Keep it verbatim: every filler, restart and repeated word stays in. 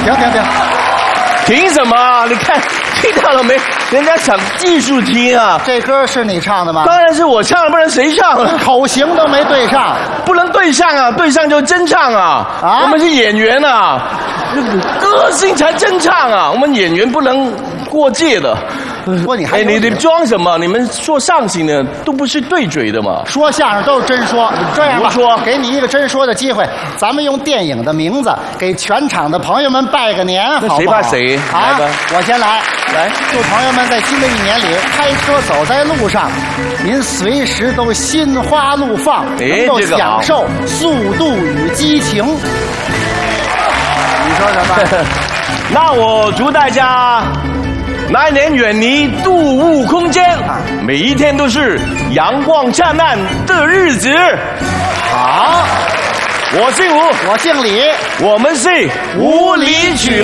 停停停！ 停什么？你看，听到了没？人家想继续听啊。 这歌是你唱的吗？ 当然是我唱的，不然谁唱啊？ 口型都没对上， 不能对上啊，对上就真唱啊。啊，我们是演员啊，歌星才真唱啊，我们演员不能过界的。 说你还哎，你你装什么？你们说相声的都不是对嘴的嘛？ 说相声都是真说。这样吧， 说给你一个真说的机会，咱们用电影的名字给全场的朋友们拜个年，好不好？ 谁怕谁？ 啊， 来吧， 我先来。 来， 祝朋友们在新的一年里开车走在路上，您随时都心花怒放，能够享受速度与激情。你说什么？ 那我祝大家来年远离度物空间，每一天都是阳光灿烂的日子。 好， 我姓吴， 我姓李， 我们是无理取